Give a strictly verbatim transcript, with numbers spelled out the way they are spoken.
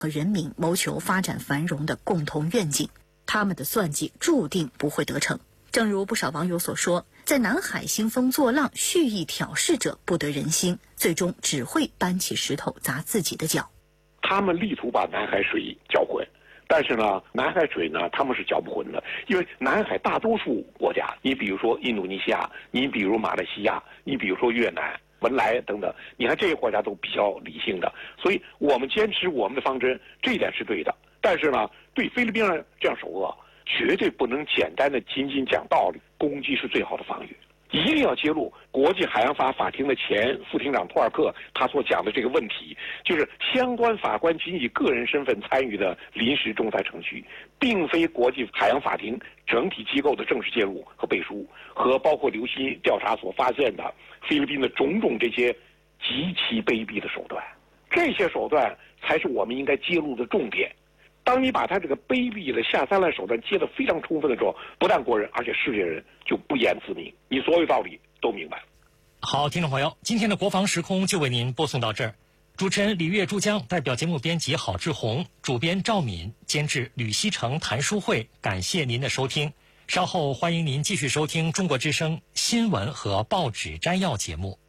和人民谋求发展繁荣的共同愿景，他们的算计注定不会得逞。正如不少网友所说，在南海兴风作浪、蓄意挑事者不得人心，最终只会搬起石头砸自己的脚。 他们力图把南海水搅浑，但是呢，南海水呢，他们是搅不浑的，因为南海大多数国家，你比如说印度尼西亚，你比如马来西亚，你比如说越南、文莱等等，你看这些国家都比较理性的，所以我们坚持我们的方针，这一点是对的。但是呢，对菲律宾人这样首恶，绝对不能简单的仅仅讲道理，攻击是最好的防御。一定要揭露国际海洋法法庭的前副庭长托尔克他所讲的这个问题，就是相关法官仅以个人身份参与的临时仲裁程序，并非国际海洋法庭整体机构的正式介入和背书，和包括刘希调查所发现的菲律宾的种种这些极其卑鄙的手段，这些手段才是我们应该揭露的重点。当你把他这个卑鄙的下三滥手段揭得非常充分的时候，不但国人，而且世界人就不言自明，你所有道理都明白了。 好，听众朋友，今天的国防时空就为您播送到这儿。主持人李月珠江，代表节目编辑郝志红，主编赵敏，监制吕锡成、谭书慧，感谢您的收听。稍后欢迎您继续收听中国之声新闻和报纸摘要节目。